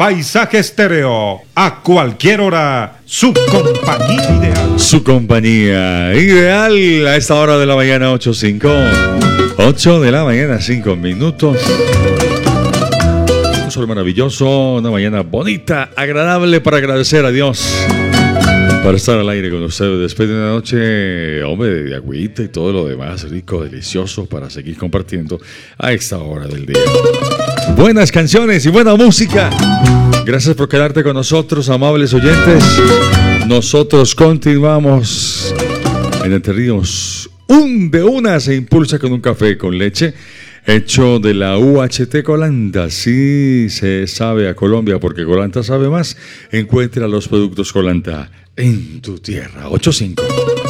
Paisaje Estéreo, a cualquier hora, su compañía ideal. Su compañía ideal a esta hora de la mañana, 8 de la mañana, 5 minutos. Un sol maravilloso, una mañana bonita, agradable para agradecer a Dios. Para estar al aire con ustedes después de una noche, hombre, de agüita y todo lo demás, rico, delicioso, para seguir compartiendo a esta hora del día. Buenas canciones y buena música. Gracias por quedarte con nosotros, amables oyentes. Nosotros continuamos en Entre Ríos. De una se impulsa con un café con leche hecho de la UHT Colanda. Sí se sabe a Colombia porque Colanda sabe más. Encuentra los productos Colanda en tu tierra. 85.